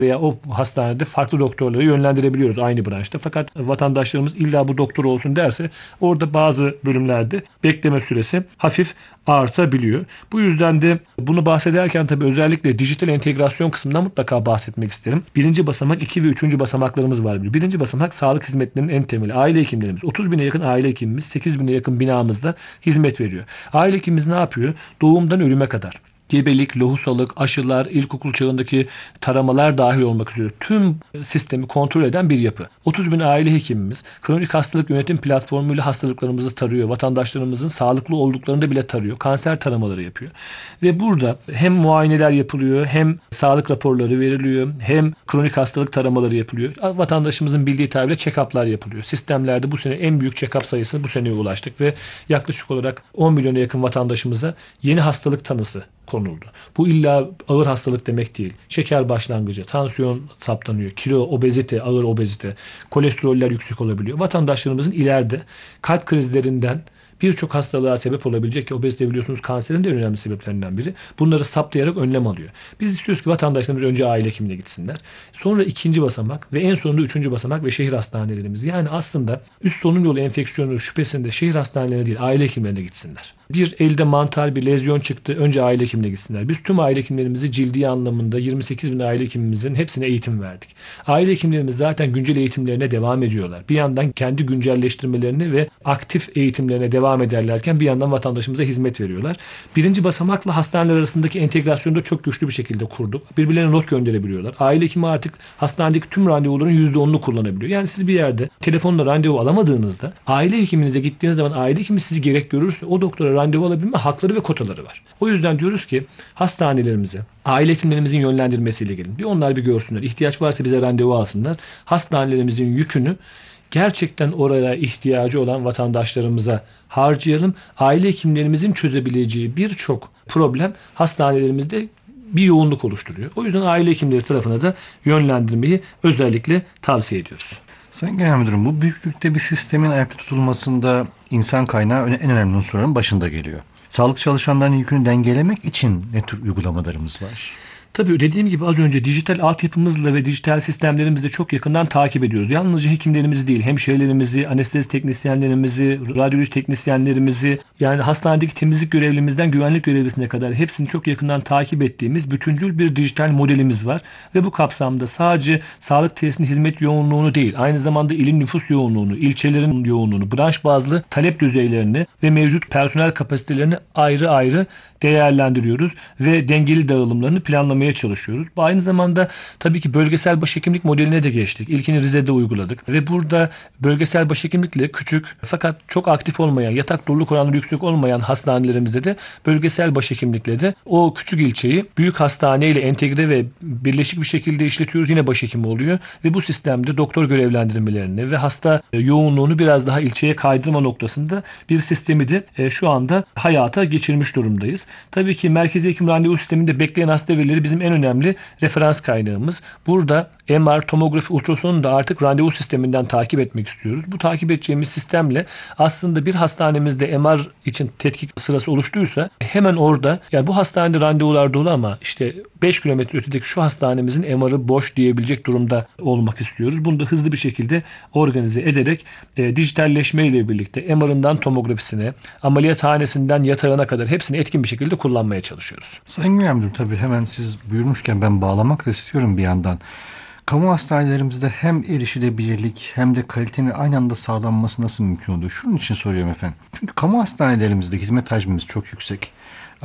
veya o hastanede farklı doktorları yönlendirebiliyoruz aynı branşta. Fakat vatandaşlarımız illa bu doktor olsun derse orada bazı bölümlerde bekleme süresi hafif artabiliyor. Bu yüzden de bunu bahsederken tabii özellikle dijital entegrasyon kısmından mutlaka bahsetmek isterim. Birinci basamak, 2 ve 3. basamaklarımız var. Birinci basamak sağlık hizmetlerinin en temeli. Aile hekimlerimiz. 30 bine yakın aile hekimimiz, 8 bine yakın binamızda hizmet veriyor. Aile hekimimiz ne yapıyor? Doğumdan ölüme kadar. Gebelik, lohusalık, aşılar, ilkokul çağındaki taramalar dahil olmak üzere tüm sistemi kontrol eden bir yapı. 30 bin aile hekimimiz kronik hastalık yönetim platformuyla hastalıklarımızı tarıyor. Vatandaşlarımızın sağlıklı olduklarını bile tarıyor. Kanser taramaları yapıyor. Ve burada hem muayeneler yapılıyor, hem sağlık raporları veriliyor, hem kronik hastalık taramaları yapılıyor. Vatandaşımızın bildiği tabirle check-up'lar yapılıyor. Sistemlerde bu sene en büyük check-up sayısına bu seneye ulaştık ve yaklaşık olarak 10 milyona yakın vatandaşımıza yeni hastalık tanısı konuldu. Bu illa ağır hastalık demek değil. Şeker başlangıcı, tansiyon saptanıyor, kilo, obezite, ağır obezite, kolesteroller yüksek olabiliyor. Vatandaşlarımızın ileride kalp krizlerinden birçok hastalığa sebep olabilecek ki obezite biliyorsunuz kanserin de en önemli sebeplerinden biri. Bunları saptayarak önlem alıyor. Biz istiyoruz ki vatandaşlarımız önce aile hekimine gitsinler. Sonra 2. basamak ve en sonunda 3. basamak ve şehir hastanelerimiz. Yani aslında üst solunum yolu enfeksiyonu şüphesinde şehir hastanelerine değil aile hekimlerine gitsinler. Bir elde mantar bir lezyon çıktı. Önce aile hekimine gitsinler. Biz tüm aile hekimlerimizi cildi anlamında 28 bin aile hekimimizin hepsine eğitim verdik. Aile hekimlerimiz zaten güncel eğitimlerine devam ediyorlar. Bir yandan kendi güncelleştirmelerini ve aktif eğitimlerine devam ederlerken bir yandan vatandaşımıza hizmet veriyorlar. Birinci basamakla hastaneler arasındaki entegrasyonu da çok güçlü bir şekilde kurduk. Birbirlerine not gönderebiliyorlar. Aile hekimi artık hastanedeki tüm randevuların %10'unu kullanabiliyor. Yani siz bir yerde telefonla randevu alamadığınızda aile hekiminize gittiğiniz zaman aile hekimi sizi gerek görürse o doktora randevu alabilme hakları ve kotaları var. O yüzden diyoruz ki hastanelerimize, aile hekimlerimizin yönlendirmesiyle gelin. Bir onlar bir görsünler. İhtiyaç varsa bize randevu alsınlar. Hastanelerimizin yükünü gerçekten oraya ihtiyacı olan vatandaşlarımıza harcayalım. Aile hekimlerimizin çözebileceği birçok problem hastanelerimizde bir yoğunluk oluşturuyor. O yüzden aile hekimleri tarafına da yönlendirmeyi özellikle tavsiye ediyoruz. Sayın Genel Müdürüm, bu büyüklükte bir sistemin ayakta tutulmasında insan kaynağı en önemli unsurların başında geliyor. Sağlık çalışanlarının yükünü dengelemek için ne tür uygulamalarımız var? Tabii dediğim gibi az önce dijital altyapımızla ve dijital sistemlerimizle çok yakından takip ediyoruz. Yalnızca hekimlerimizi değil, hemşirelerimizi, anestezi teknisyenlerimizi, radyoloji teknisyenlerimizi, yani hastanedeki temizlik görevlimizden güvenlik görevlisine kadar hepsini çok yakından takip ettiğimiz bütüncül bir dijital modelimiz var. Ve bu kapsamda sadece sağlık tesisinin hizmet yoğunluğunu değil, aynı zamanda ilin nüfus yoğunluğunu, ilçelerin yoğunluğunu, branş bazlı talep düzeylerini ve mevcut personel kapasitelerini ayrı ayrı değerlendiriyoruz ve dengeli dağılımlarını planlamaya çalışıyoruz. Aynı zamanda tabii ki bölgesel başhekimlik modeline de geçtik. İlkini Rize'de uyguladık ve burada bölgesel başhekimlikle küçük fakat çok aktif olmayan, yatak doluluk oranları yüksek olmayan hastanelerimizde de bölgesel başhekimlikle de o küçük ilçeyi büyük hastaneyle entegre ve birleşik bir şekilde işletiyoruz. Yine başhekimi oluyor ve bu sistemde doktor görevlendirmelerini ve hasta yoğunluğunu biraz daha ilçeye kaydırma noktasında bir sistemi de şu anda hayata geçirmiş durumdayız. Tabii ki merkezi hekim randevu sisteminde bekleyen hasta verileri bizim en önemli referans kaynağımız. Burada MR, tomografi, ultrasonu da artık randevu sisteminden takip etmek istiyoruz. Bu takip edeceğimiz sistemle aslında bir hastanemizde MR için tetkik sırası oluştuysa hemen orada yani bu hastanede randevular dolu ama işte 5 kilometre ötedeki şu hastanemizin MR'ı boş diyebilecek durumda olmak istiyoruz. Bunu da hızlı bir şekilde organize ederek dijitalleşme ile birlikte MR'ından tomografisine, ameliyathanesinden yatağına kadar hepsini etkin bir şekilde kullanmaya çalışıyoruz. Sayın Genel Müdürüm, tabii hemen siz buyurmuşken ben bağlamak da istiyorum bir yandan. Kamu hastanelerimizde hem erişilebilirlik hem de kalitenin aynı anda sağlanması nasıl mümkün oluyor? Şunun için soruyorum efendim. Çünkü kamu hastanelerimizde hizmet hacmimiz çok yüksek.